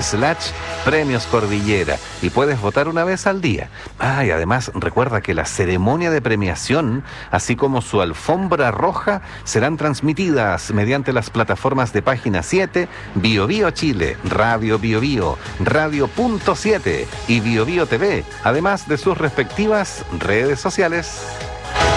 facebook.com/Premios Cordillera y puedes votar una vez al día. Y además recuerda que la ceremonia de premiación, así como su alfombra roja, serán transmitidas mediante las plataformas de Página 7, Bio Bio Chile, Radio Bio Bio, Radio.7 y Bio Bio TV, además de sus respectivas redes sociales.